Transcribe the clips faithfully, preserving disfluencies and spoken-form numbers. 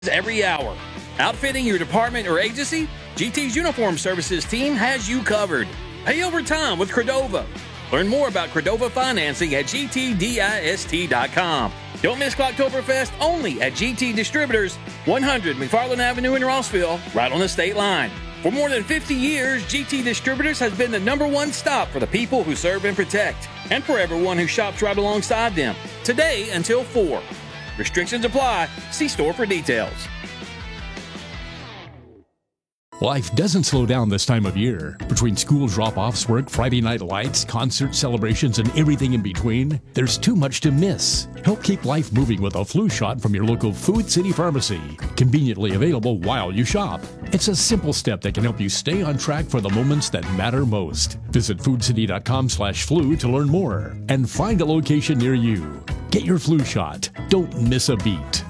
every hour. Outfitting your department or agency? G T's Uniform Services team has you covered. Pay over time with Credova. Learn more about Credova financing at G T dist dot com. Don't miss Clocktoberfest only at G T Distributors, one hundred McFarland Avenue in Rossville, right on the state line. For more than fifty years, G T Distributors has been the number one stop for the people who serve and protect, and for everyone who shops right alongside them. Today until four. Restrictions apply. See store for details. Life doesn't slow down this time of year. Between school drop-offs, work, Friday night lights, concert celebrations, and everything in between, there's too much to miss. Help keep life moving with a flu shot from your local Food City Pharmacy. Conveniently available while you shop. It's a simple step that can help you stay on track for the moments that matter most. Visit foodcity.com slash flu to learn more and find a location near you. Get your flu shot. Don't miss a beat.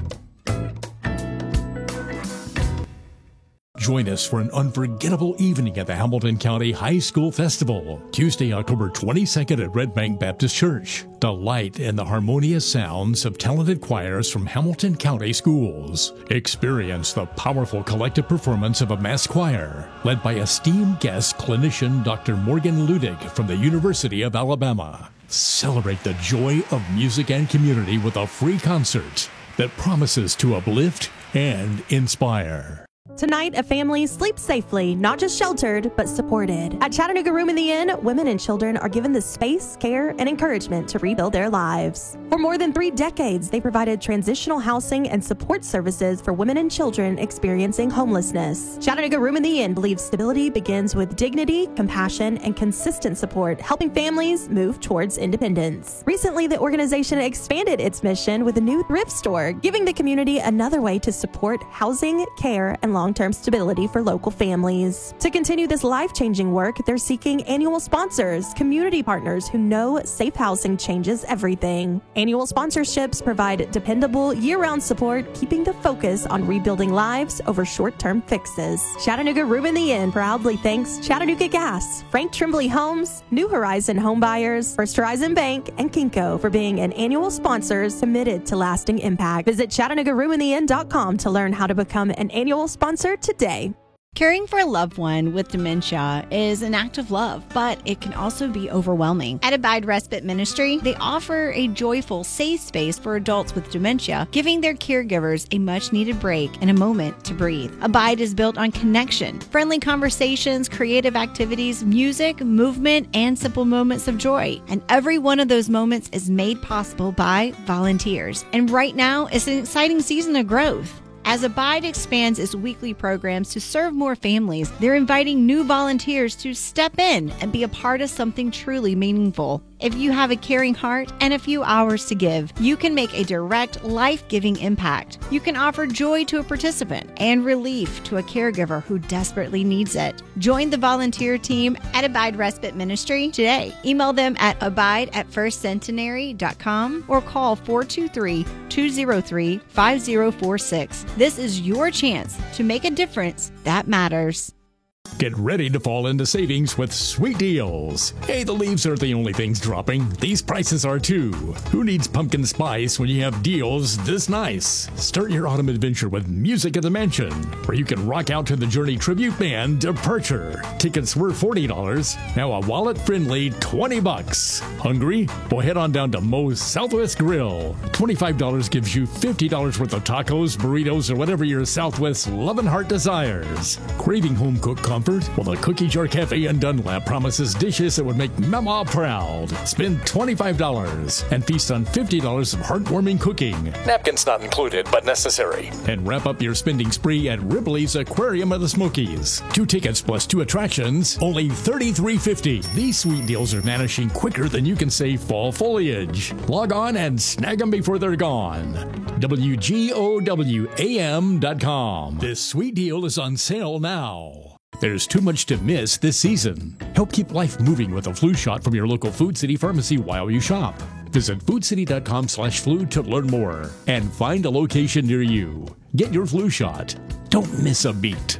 Join us for an unforgettable evening at the Hamilton County High School Festival, Tuesday, October twenty-second at Red Bank Baptist Church. Delight in the harmonious sounds of talented choirs from Hamilton County schools. Experience the powerful collective performance of a mass choir, led by esteemed guest clinician Doctor Morgan Ludig from the University of Alabama. Celebrate the joy of music and community with a free concert that promises to uplift and inspire. Tonight, a family sleeps safely, not just sheltered, but supported. At Chattanooga Room in the Inn, women and children are given the space, care, and encouragement to rebuild their lives. For more than three decades, they provided transitional housing and support services for women and children experiencing homelessness. Chattanooga Room in the Inn believes stability begins with dignity, compassion, and consistent support, helping families move towards independence. Recently, the organization expanded its mission with a new thrift store, giving the community another way to support housing, care, and long-term stability for local families. To continue this life-changing work, they're seeking annual sponsors, community partners who know safe housing changes everything. Annual sponsorships provide dependable, year-round support, keeping the focus on rebuilding lives over short-term fixes. Chattanooga Room in the Inn proudly thanks Chattanooga Gas, Frank Tremblay Homes, New Horizon Home Buyers, First Horizon Bank, and Kinko for being an annual sponsors committed to lasting impact. Visit Chattanooga Room in the Inn dot com to learn how to become an annual sponsor today. Caring for a loved one with dementia is an act of love, but it can also be overwhelming. At Abide Respite Ministry, they offer a joyful, safe space for adults with dementia, giving their caregivers a much-needed break and a moment to breathe. Abide is built on connection, friendly conversations, creative activities, music, movement, and simple moments of joy. And every one of those moments is made possible by volunteers. And right now, it's an exciting season of growth. As Abide expands its weekly programs to serve more families, they're inviting new volunteers to step in and be a part of something truly meaningful. If you have a caring heart and a few hours to give, you can make a direct, life-giving impact. You can offer joy to a participant and relief to a caregiver who desperately needs it. Join the volunteer team at Abide Respite Ministry today. Email them at abide at first centenary dot com or call four two three, two zero three, five zero four six. This is your chance to make a difference that matters. Get ready to fall into savings with sweet deals. Hey, the leaves aren't the only things dropping. These prices are too. Who needs pumpkin spice when you have deals this nice? Start your autumn adventure with Music at the Mansion, where you can rock out to the Journey tribute band Departure. Tickets were forty dollars, now a wallet-friendly twenty bucks. Hungry? Well, head on down to Moe's Southwest Grill. twenty-five dollars gives you fifty dollars worth of tacos, burritos, or whatever your Southwest loving heart desires. Craving home-cooked comfort? Well, the Cookie Jar Cafe in Dunlap promises dishes that would make Mama proud. Spend twenty-five dollars and feast on fifty dollars of heartwarming cooking. Napkins not included, but necessary. And wrap up your spending spree at Ripley's Aquarium of the Smokies. Two tickets plus two attractions, only thirty-three fifty. These sweet deals are vanishing quicker than you can save fall foliage. Log on and snag them before they're gone. W G O W A M dot com. This sweet deal is on sale now. There's too much to miss this season. Help keep life moving with a flu shot from your local Food City Pharmacy while you shop. Visit foodcity.com slash flu to learn more and find a location near you. Get your flu shot. Don't miss a beat.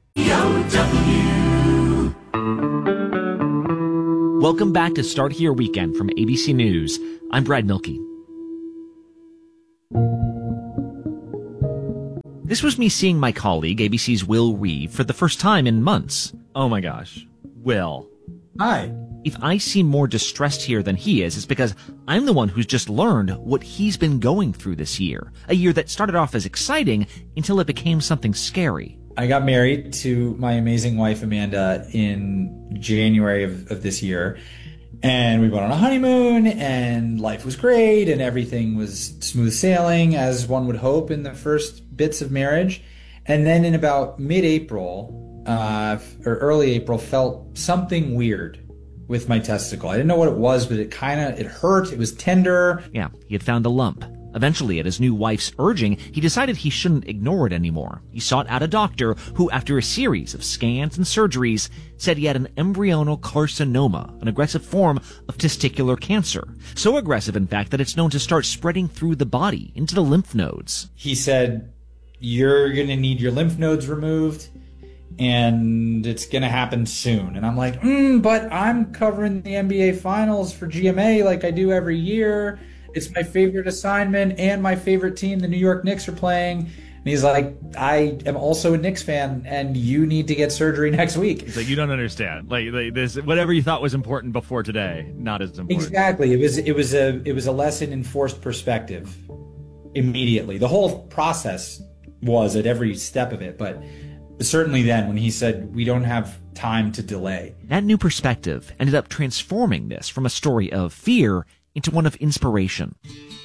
Welcome back to Start Here Weekend from A B C News. I'm Brad Milkey. This was me seeing my colleague, A B C's Will Reeve, for the first time in months. Oh my gosh. Will. Hi. If I seem more distressed here than he is, it's because I'm the one who's just learned what he's been going through this year. A year that started off as exciting until it became something scary. I got married to my amazing wife, Amanda, in January of, of this year. And we went on a honeymoon, and life was great, and everything was smooth sailing, as one would hope in the first bits of marriage. And then in about mid-April, uh, or early April, felt something weird with my testicle. I didn't know what it was, but it kind of, it hurt. It was tender. Yeah, he had found a lump. Eventually, at his new wife's urging, he decided he shouldn't ignore it anymore. He sought out a doctor who, after a series of scans and surgeries, said he had an embryonal carcinoma, an aggressive form of testicular cancer. So aggressive, in fact, that it's known to start spreading through the body into the lymph nodes. He said, you're going to need your lymph nodes removed, and it's going to happen soon. And I'm like, mm, but I'm covering the N B A Finals for G M A like I do every year. It's my favorite assignment, and my favorite team, the New York Knicks, are playing. And he's like, I am also a Knicks fan, and you need to get surgery next week. He's like, you don't understand. Like, like this, whatever you thought was important before today, not as important. Exactly. It was it was a it was a lesson in forced perspective. Immediately, the whole process was at every step of it, but certainly then when he said we don't have time to delay. That new perspective ended up transforming this from a story of fear into one of inspiration.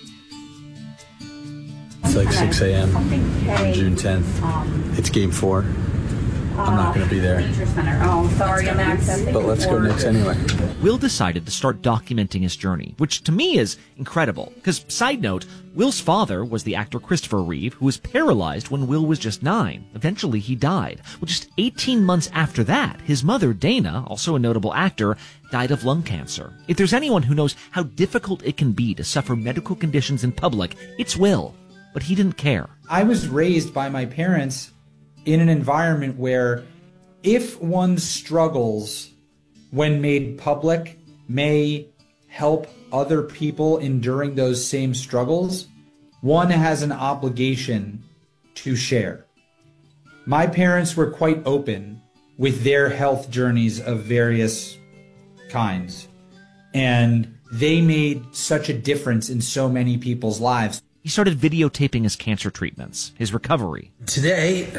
It's like six a.m. on June tenth. It's game four. I'm not going to be there. Oh, sorry, I'm accessing. But let's go Knicks anyway. Will decided to start documenting his journey, which to me is incredible. Because, side note, Will's father was the actor Christopher Reeve, who was paralyzed when Will was just nine. Eventually, he died. Well, just eighteen months after that, his mother, Dana, also a notable actor, died of lung cancer. If there's anyone who knows how difficult it can be to suffer medical conditions in public, it's Will. But he didn't care. I was raised by my parents in an environment where if one struggles when made public may help other people enduring those same struggles, one has an obligation to share. My parents were quite open with their health journeys of various kinds, and they made such a difference in so many people's lives. He started videotaping his cancer treatments, his recovery. Today,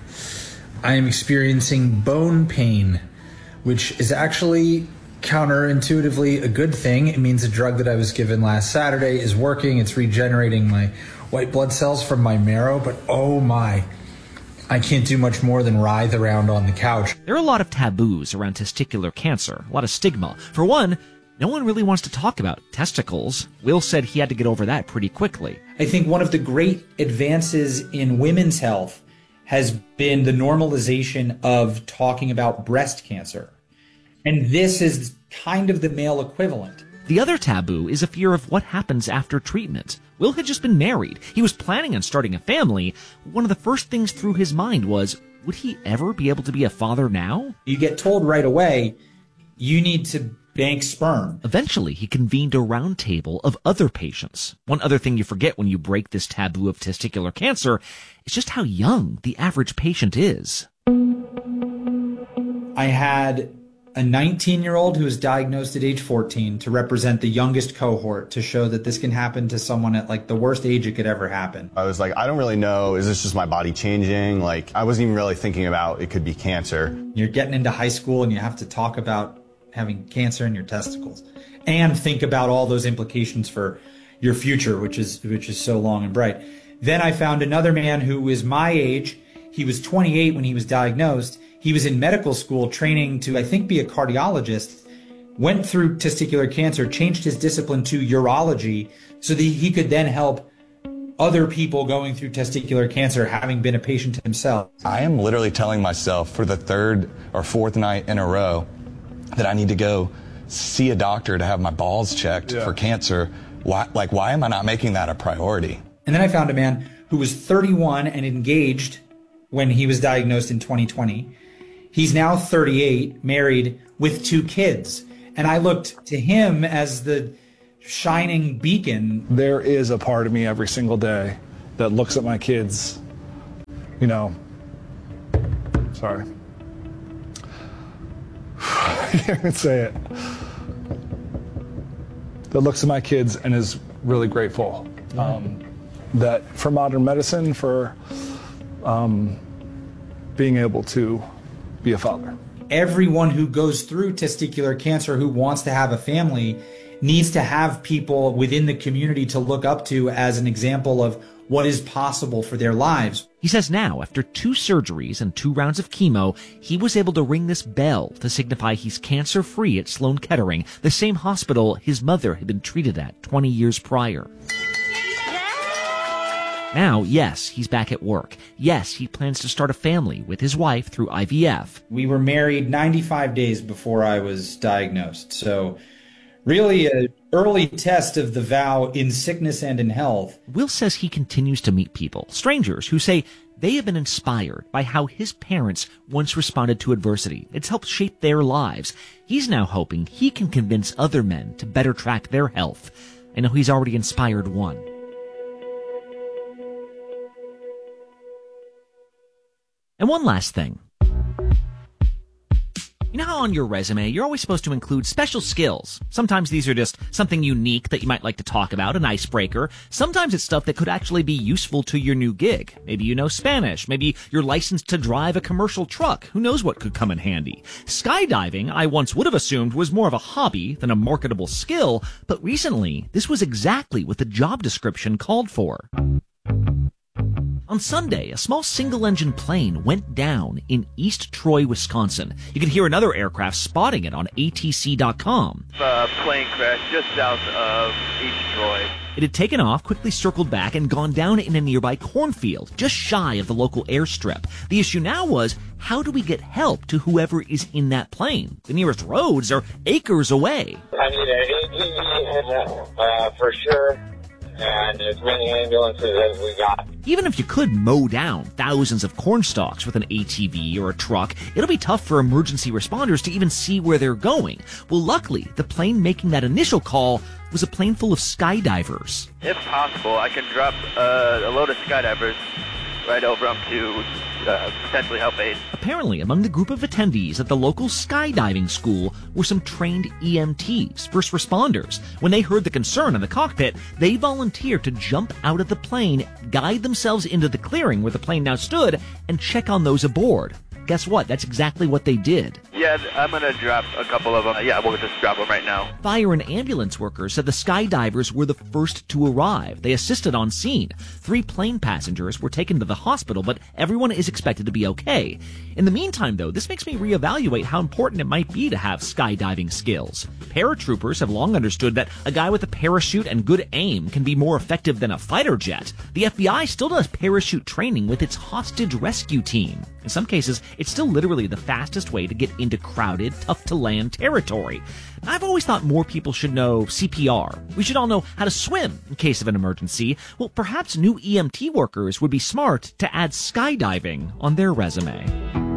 I am experiencing bone pain, which is actually counterintuitively a good thing. It means a drug that I was given last Saturday is working. It's regenerating my white blood cells from my marrow, but oh my, I can't do much more than writhe around on the couch. There are a lot of taboos around testicular cancer, a lot of stigma. For one, no one really wants to talk about testicles. Will said he had to get over that pretty quickly. I think one of the great advances in women's health has been the normalization of talking about breast cancer. And this is kind of the male equivalent. The other taboo is a fear of what happens after treatment. Will had just been married. He was planning on starting a family. One of the first things through his mind was, would he ever be able to be a father now? You get told right away, you need to bank sperm. Eventually, he convened a round table of other patients. One other thing you forget when you break this taboo of testicular cancer is just how young the average patient is. I had a nineteen-year-old who was diagnosed at age fourteen to represent the youngest cohort, to show that this can happen to someone at like the worst age it could ever happen. I was like, I don't really know. Is this just my body changing? Like, I wasn't even really thinking about it could be cancer. You're getting into high school and you have to talk about having cancer in your testicles and think about all those implications for your future, which is which is so long and bright. Then I found another man who was my age. He was twenty-eight when he was diagnosed. He was in medical school training to, I think, be a cardiologist, went through testicular cancer, changed his discipline to urology so that he could then help other people going through testicular cancer, having been a patient himself. I am literally telling myself for the third or fourth night in a row that I need to go see a doctor to have my balls checked yeah. for cancer. Why, like, why am I not making that a priority? And then I found a man who was thirty-one and engaged when he was diagnosed in twenty twenty. He's now thirty-eight, married with two kids. And I looked to him as the shining beacon. There is a part of me every single day that looks at my kids you know, sorry. I can't even say it. That looks at my kids and is really grateful. Um, that for modern medicine, for um, being able to be a father. Everyone who goes through testicular cancer who wants to have a family needs to have people within the community to look up to as an example of what is possible for their lives. He says now, after two surgeries and two rounds of chemo, he was able to ring this bell to signify he's cancer-free at Sloan Kettering, the same hospital his mother had been treated at twenty years prior. Now, yes, he's back at work. Yes, he plans to start a family with his wife through I V F. We were married ninety-five days before I was diagnosed, so really an early test of the vow in sickness and in health. Will says he continues to meet people, strangers, who say they have been inspired by how his parents once responded to adversity. It's helped shape their lives. He's now hoping he can convince other men to better track their health. I know he's already inspired one. And one last thing. You know how on your resume, you're always supposed to include special skills? Sometimes these are just something unique that you might like to talk about, an icebreaker. Sometimes it's stuff that could actually be useful to your new gig. Maybe you know Spanish. Maybe you're licensed to drive a commercial truck. Who knows what could come in handy? Skydiving, I once would have assumed, was more of a hobby than a marketable skill, but recently, this was exactly what the job description called for. On Sunday, a small single-engine plane went down in East Troy, Wisconsin. You can hear another aircraft spotting it on A T C dot com. A plane crash just south of East Troy. It had taken off, quickly circled back, and gone down in a nearby cornfield, just shy of the local airstrip. The issue now was, how do we get help to whoever is in that plane? The nearest roads are acres away. I need an A T V uh, for sure, and as many ambulances as we got. Even if you could mow down thousands of corn stalks with an A T V or a truck, it'll be tough for emergency responders to even see where they're going. Well, luckily, the plane making that initial call was a plane full of skydivers. If possible, I can drop uh, a load of skydivers right over them to uh, potentially help aid. Apparently, among the group of attendees at the local skydiving school were some trained E M Ts, first responders. When they heard the concern in the cockpit, they volunteered to jump out of the plane, guide themselves into the clearing where the plane now stood, and check on those aboard. Guess what? That's exactly what they did. Yeah, I'm going to drop a couple of them. Yeah, we'll just drop them right now. Fire and ambulance workers said the skydivers were the first to arrive. They assisted on scene. Three plane passengers were taken to the hospital, but everyone is expected to be okay. In the meantime, though, this makes me reevaluate how important it might be to have skydiving skills. Paratroopers have long understood that a guy with a parachute and good aim can be more effective than a fighter jet. The F B I still does parachute training with its hostage rescue team. In some cases, it's still literally the fastest way to get into crowded, tough-to-land territory. I've always thought more people should know C P R. We should all know how to swim in case of an emergency. Well, perhaps new E M T workers would be smart to add skydiving on their resume.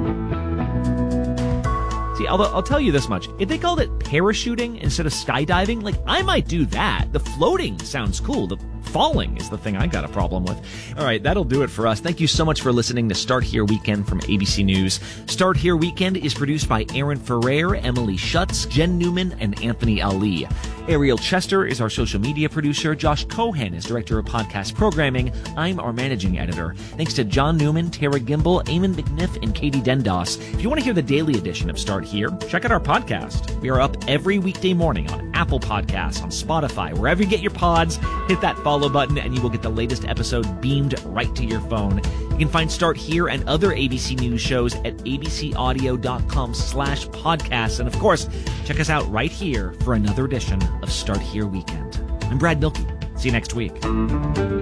See, I'll, I'll tell you this much. If they called it parachuting instead of skydiving, like, I might do that. The floating sounds cool. The falling is the thing I got a problem with. All right, that'll do it for us. Thank you so much for listening to Start Here Weekend from A B C News. Start Here Weekend is produced by Aaron Ferrer, Emily Schutz, Jen Newman, and Anthony Ali. Ariel Chester is our social media producer. Josh Cohen is director of podcast programming. I'm our managing editor. Thanks to John Newman, Tara Gimbel, Eamon McNiff, and Katie Dendos. If you want to hear the daily edition of Start Here, check out our podcast. We are up every weekday morning on Apple Podcasts, on Spotify, wherever you get your pods. Hit that follow button and you will get the latest episode beamed right to your phone. You can find Start Here and other A B C News shows at abcaudio.com slash podcasts. And of course, check us out right here for another edition of Start Here Weekend. I'm Brad Milkey. See you next week.